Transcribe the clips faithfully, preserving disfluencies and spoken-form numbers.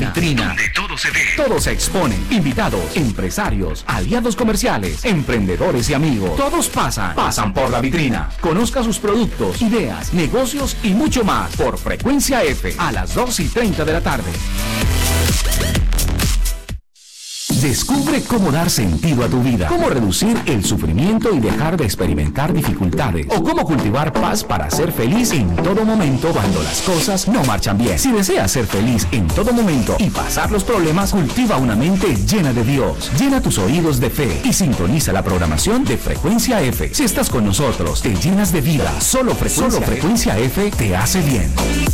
vitrina. Donde todo se ve. Todo se expone. Invitados, empresarios, aliados comerciales, emprendedores y amigos. Todos pasan, pasan por la vitrina. Conozca sus productos, ideas, negocios y mucho más por Frecuencia F a las dos y treinta de la tarde. Descubre cómo dar sentido a tu vida, cómo reducir el sufrimiento y dejar de experimentar dificultades, o cómo cultivar paz para ser feliz en todo momento cuando las cosas no marchan bien. Si deseas ser feliz en todo momento y pasar los problemas, cultiva una mente llena de Dios. Llena tus oídos de fe y sintoniza la programación de Frecuencia F. Si estás con nosotros, te llenas de vida. Solo Frecuencia, Solo Frecuencia F te hace bien.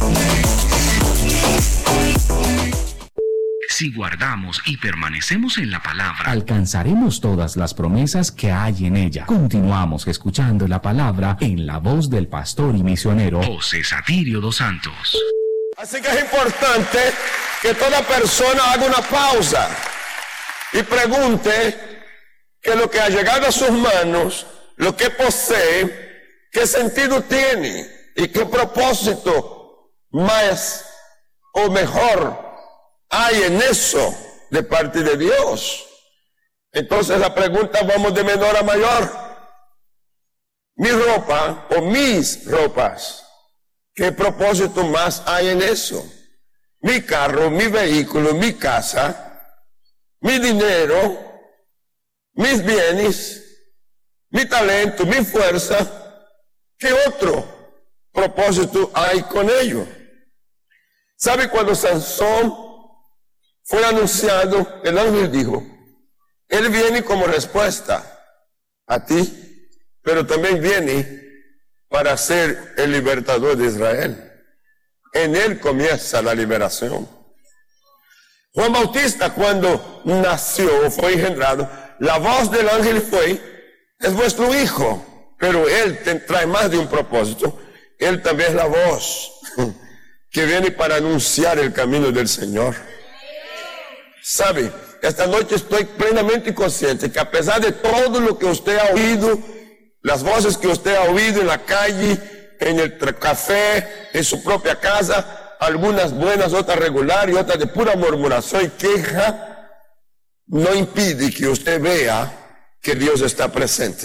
Si guardamos y permanecemos en la palabra, alcanzaremos todas las promesas que hay en ella. Continuamos escuchando la palabra en la voz del pastor y misionero José Satirio dos Santos. Así que es importante que toda persona haga una pausa y pregunte que lo que ha llegado a sus manos, lo que posee, qué sentido tiene y qué propósito más o mejor hay en eso de parte de Dios. Entonces la pregunta, vamos de menor a mayor. Mi ropa o mis ropas, ¿qué propósito más hay en eso? Mi carro, mi vehículo, mi casa, mi dinero, mis bienes, mi talento, mi fuerza, ¿qué otro propósito hay con ello? ¿Sabe cuando Sansón fue anunciado? El ángel dijo, él viene como respuesta a ti, pero también viene para ser el libertador de Israel. En él comienza la liberación. Juan Bautista, cuando nació, fue engendrado, la voz del ángel fue, es vuestro hijo, pero él te trae más de un propósito. Él también es la voz que viene para anunciar el camino del Señor. Sabe, esta noche estoy plenamente consciente que a pesar de todo lo que usted ha oído, las voces que usted ha oído en la calle, en el café, en su propia casa, algunas buenas, otras regulares y otras de pura murmuración y queja, no impide que usted vea que Dios está presente.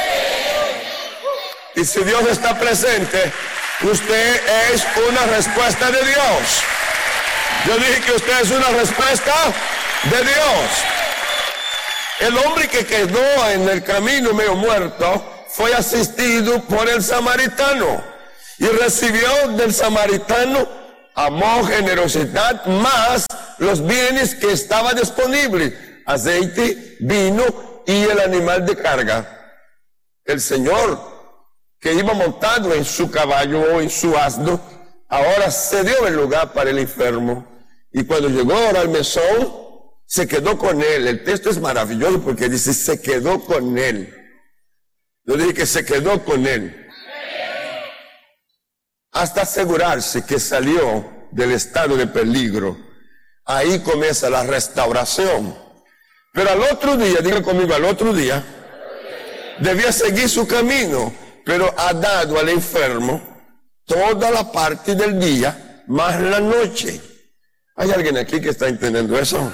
Y si Dios está presente, usted es una respuesta de Dios. Yo dije que usted es una respuesta de Dios. El hombre que quedó en el camino medio muerto fue asistido por el samaritano y recibió del samaritano amor, generosidad, más los bienes que estaban disponibles: aceite, vino y el animal de carga. El Señor, que iba montado en su caballo o en su asno, ahora cedió el lugar para el enfermo. Y cuando llegó ahora al mesón, se quedó con él. El texto es maravilloso porque dice, se quedó con él. Yo dije que se quedó con él. Hasta asegurarse que salió del estado de peligro. Ahí comienza la restauración. Pero al otro día, diga conmigo, al otro día, debía seguir su camino, pero ha dado al enfermo toda la parte del día, más la noche. ¿Hay alguien aquí que está entendiendo eso?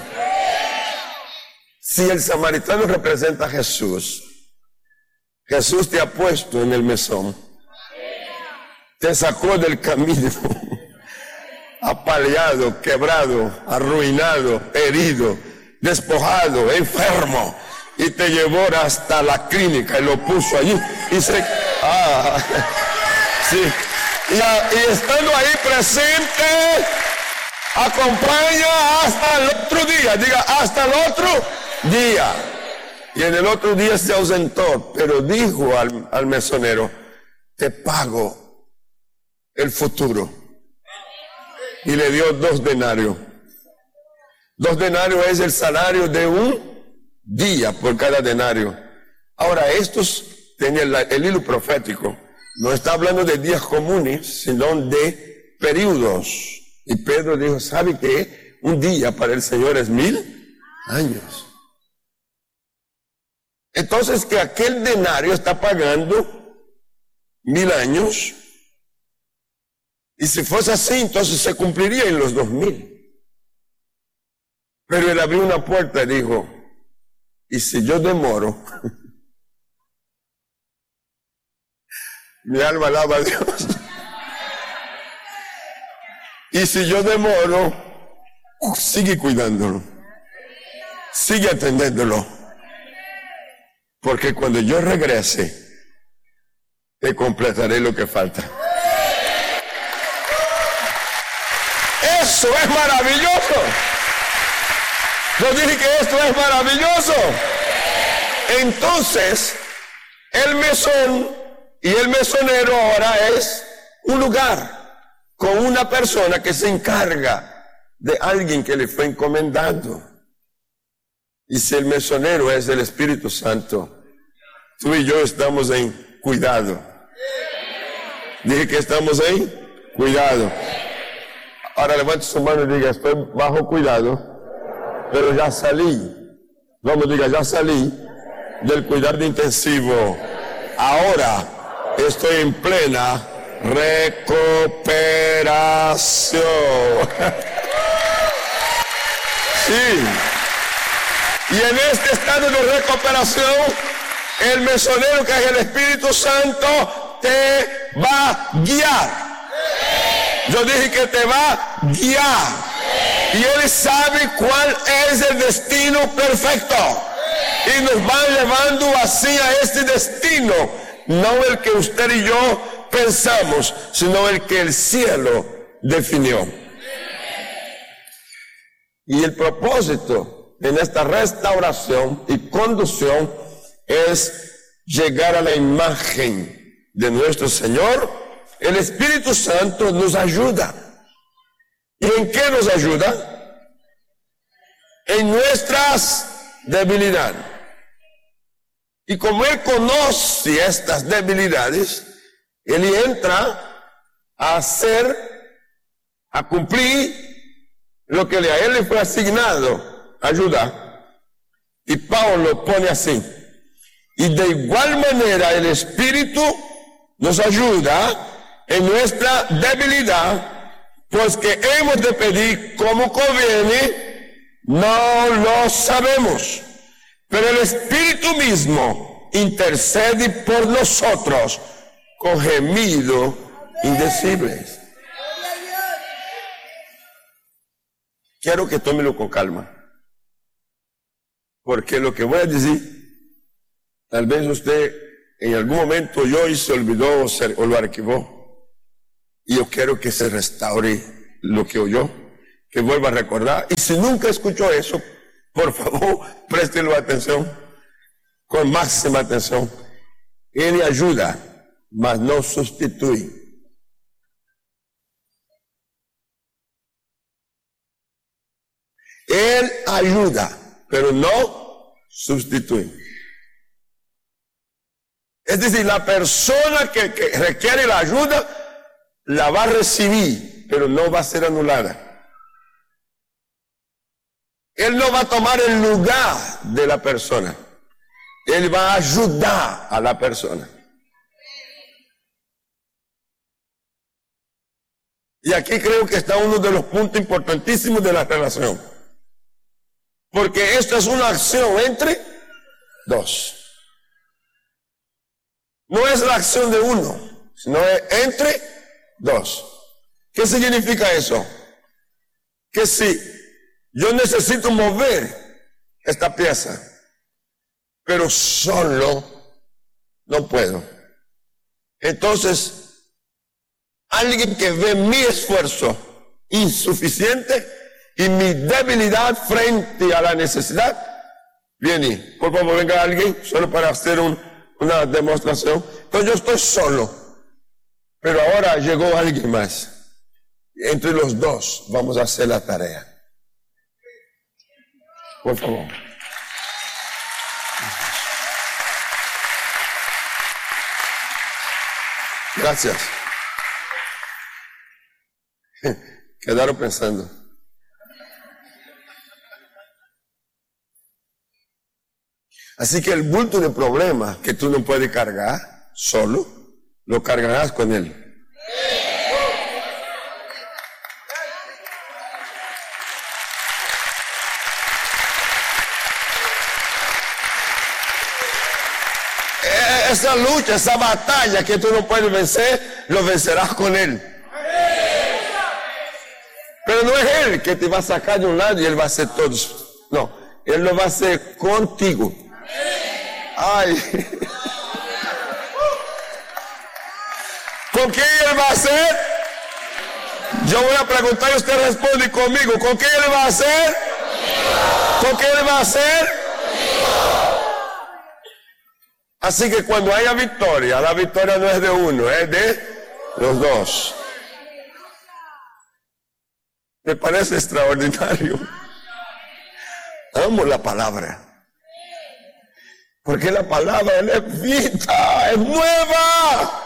Si el samaritano representa a Jesús, Jesús te ha puesto en el mesón, te sacó del camino, apaleado, quebrado, arruinado, herido, despojado, enfermo, y te llevó hasta la clínica y lo puso allí y se... Ah, sí. Y, a, y estando ahí presente, acompaña hasta el otro día. Diga, hasta el otro día. Y en el otro día se ausentó, pero dijo al, al mesonero, te pago el futuro. Y le dio dos denarios. Dos denarios es el salario de un día por cada denario. Ahora, estos tenían el, el hilo profético. No está hablando de días comunes, sino de periodos. Y Pedro dijo, ¿sabe qué? Un día para el Señor es mil años. Entonces, que aquel denario está pagando mil años. Y si fuese así, entonces se cumpliría en los dos mil. Pero él abrió una puerta y dijo, ¿y si yo demoro? Mi alma alaba a Dios. Y si yo demoro, sigue cuidándolo. Sigue atendiéndolo. Porque cuando yo regrese, te completaré lo que falta. Eso es maravilloso. Yo dije que esto es maravilloso. Entonces, el mesón y el mesonero ahora es un lugar con una persona que se encarga de alguien que le fue encomendado. Y si el mesonero es el Espíritu Santo, tú y yo estamos en cuidado. Dije que estamos en cuidado. Ahora levante su mano y diga, estoy bajo cuidado. Pero ya salí, vamos, diga, ya salí del cuidado intensivo. Ahora estoy en plena recuperación. Sí. Y en este estado de recuperación, el mesonero, que es el Espíritu Santo, te va a guiar. Yo dije que te va a guiar. Y Él sabe cuál es el destino perfecto. Y nos va llevando así a este destino. No el que usted y yo pensamos, sino el que el cielo definió. Y el propósito en esta restauración y conducción es llegar a la imagen de nuestro Señor. El Espíritu Santo nos ayuda. ¿Y en qué nos ayuda? En nuestras debilidades. Y como Él conoce estas debilidades, Él entra a hacer, a cumplir lo que a Él le fue asignado, ayudar. Y Pablo pone así: y de igual manera el Espíritu nos ayuda en nuestra debilidad, pues que hemos de pedir como conviene, no lo sabemos. Pero el Espíritu mismo intercede por nosotros con gemidos indecibles. Quiero que tómelo con calma, porque lo que voy a decir, tal vez usted en algún momento yo y se olvidó o, se, o lo archivó. Y yo quiero que se restaure lo que oyó, que vuelva a recordar. Y si nunca escuchó eso, por favor, préstelo atención, con máxima atención. Él ayuda, mas no sustituye. Él ayuda, pero no sustituye. Es decir, la persona que, que requiere la ayuda la va a recibir, pero no va a ser anulada. Él no va a tomar el lugar de la persona. Él va a ayudar a la persona. Y aquí creo que está uno de los puntos importantísimos de la relación. Porque esta es una acción entre dos. No es la acción de uno, sino es entre dos. ¿Qué significa eso? Que si yo necesito mover esta pieza, pero solo no puedo, entonces alguien que ve mi esfuerzo insuficiente y mi debilidad frente a la necesidad, viene, por favor venga alguien solo para hacer un, una demostración. Entonces yo estoy solo, pero ahora llegó alguien más. Entre los dos vamos a hacer la tarea. Por favor. Gracias. Quedaron pensando. Así que el bulto de problemas que tú no puedes cargar solo, lo cargarás con Él. esa, esa lucha, esa batalla que tú no puedes vencer, lo vencerás con Él. Pero no es Él que te va a sacar de un lado y Él va a hacer todo. No, Él lo va a hacer contigo. Ay. ¿Con quién Él va a hacer? Yo voy a preguntar y usted responde conmigo. ¿Con quién Él va a hacer? ¿Con quién Él va a hacer? Así que cuando haya victoria, la victoria no es de uno, es de los dos. Me parece extraordinario. Amo la palabra. Porque la palabra es vida, es nueva.